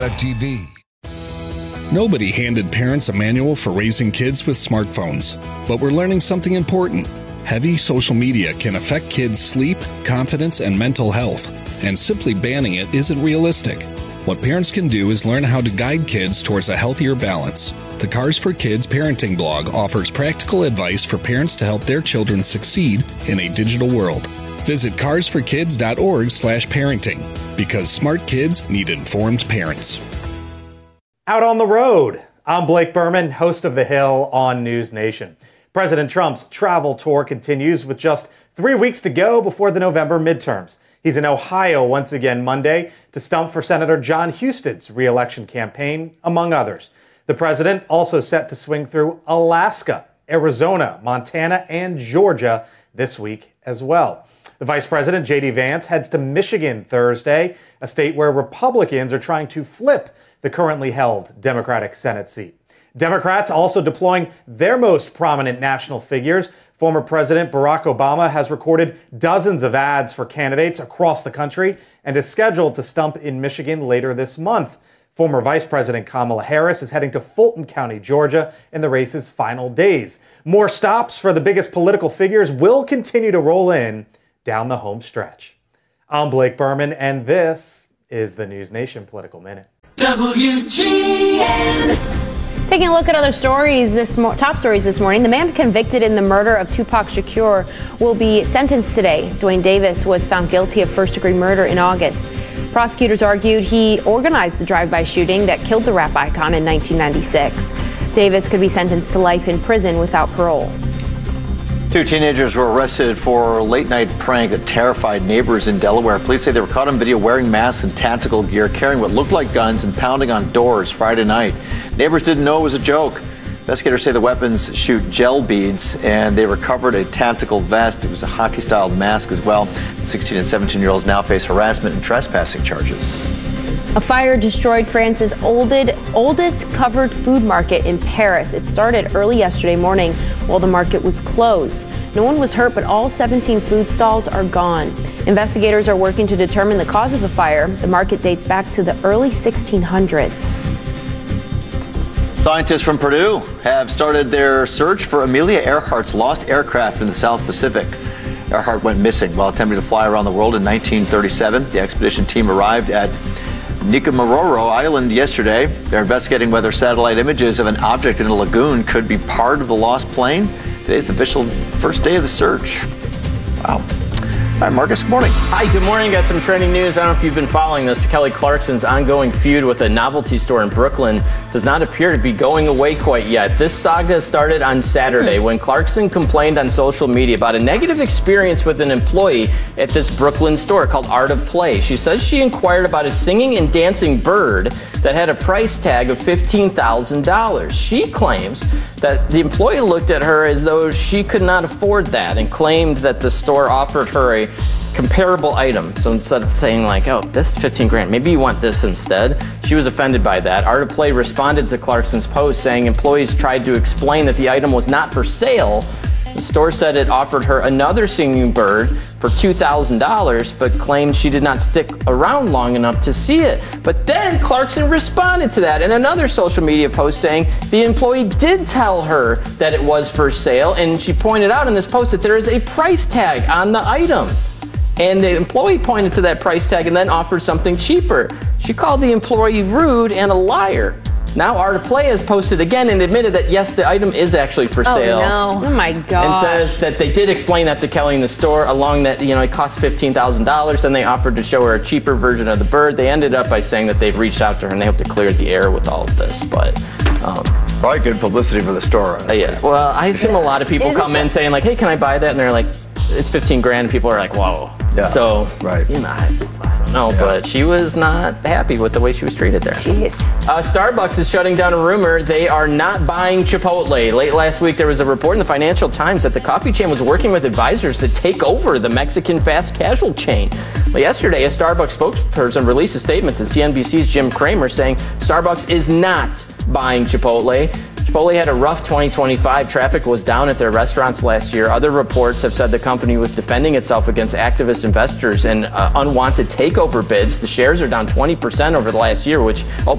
TV. Nobody handed parents a manual for raising kids with smartphones, but we're learning something important. Heavy social media can affect kids' sleep, confidence, and mental health, and simply banning it isn't realistic. What parents can do is learn how to guide kids towards a healthier balance. The Cars for Kids parenting blog offers practical advice for parents to help their children succeed in a digital world. Visit carsforkids.org/parenting, because smart kids need informed parents. Out on the road. I'm Blake Berman, host of The Hill on News Nation. President Trump's travel tour continues with just 3 weeks to go before the November midterms. He's in Ohio once again Monday to stump for Senator John Huston's re-election campaign, among others. The president also set to swing through Alaska, Arizona, Montana, and Georgia this week as well. The Vice President, J.D. Vance, heads to Michigan Thursday, a state where Republicans are trying to flip the currently held Democratic Senate seat. Democrats also deploying their most prominent national figures. Former President Barack Obama has recorded dozens of ads for candidates across the country and is scheduled to stump in Michigan later this month. Former Vice President Kamala Harris is heading to Fulton County, Georgia, in the race's final days. More stops for the biggest political figures will continue to roll in down the home stretch. I'm Blake Berman, and this is the News Nation Political Minute. WGN. Taking a look at other stories, top stories this morning. The man convicted in the murder of Tupac Shakur will be sentenced today. Dwayne Davis was found guilty of first-degree murder in August. Prosecutors argued he organized the drive-by shooting that killed the rap icon in 1996. Davis could be sentenced to life in prison without parole. 2 teenagers were arrested for a late-night prank that terrified neighbors in Delaware. Police say they were caught on video wearing masks and tactical gear, carrying what looked like guns and pounding on doors Friday night. Neighbors didn't know it was a joke. Investigators say the weapons shoot gel beads, and they recovered a tactical vest. It was a hockey-style mask as well. The 16 and 17-year-olds now face harassment and trespassing charges. A fire destroyed France's oldest covered food market in Paris. It started early yesterday morning while the market was closed. No one was hurt, but all 17 food stalls are gone. Investigators are working to determine the cause of the fire. The market dates back to the early 1600s. Scientists from Purdue have started their search for Amelia Earhart's lost aircraft in the South Pacific. Earhart went missing while attempting to fly around the world in 1937. The expedition team arrived at Nikumaroro Island yesterday. They're investigating whether satellite images of an object in a lagoon could be part of the lost plane. Today's the official first day of the search. Wow. Hi, Marcus. Good morning. Hi, good morning. Got some trending news. I don't know if you've been following this, but Kelly Clarkson's ongoing feud with a novelty store in Brooklyn does not appear to be going away quite yet. This saga started on Saturday when Clarkson complained on social media about a negative experience with an employee at this Brooklyn store called Art of Play. She says she inquired about a singing and dancing bird that had a price tag of $15,000. She claims that the employee looked at her as though she could not afford that and claimed that the store offered her a comparable item. So instead of saying like, oh, this is 15 grand, maybe you want this instead, she was offended by that. Art of Play responded to Clarkson's post saying employees tried to explain that the item was not for sale. The store said it offered her another singing bird for $2,000, but claimed she did not stick around long enough to see it. But then Clarkson responded to that in another social media post saying the employee did tell her that it was for sale, and she pointed out in this post that there is a price tag on the item. And the employee pointed to that price tag and then offered something cheaper. She called the employee rude and a liar. Now Art of Play has posted again and admitted that yes, the item is actually for sale. Oh no! Oh my God! And says that they did explain that to Kelly in the store, along that it cost $15,000. Then they offered to show her a cheaper version of the bird. They ended up by saying that they've reached out to her and they hope to clear the air with all of this. But probably good publicity for the store. Yeah. Well, I assume a lot of people come in saying like, "Hey, can I buy that?" And they're like, "It's 15 grand." And people are like, "Whoa!" Yeah. So right. I don't know, but she was not happy with the way she was treated there. Jeez. Starbucks is shutting down a rumor they are not buying Chipotle. Late last week, there was a report in the Financial Times that the coffee chain was working with advisors to take over the Mexican fast casual chain. Well, yesterday, a Starbucks spokesperson released a statement to CNBC's Jim Cramer saying Starbucks is not buying Chipotle. Chipotle had a rough 2025. Traffic was down at their restaurants last year. Other reports have said the company was defending itself against activist investors and unwanted takeover bids. The shares are down 20% over the last year, which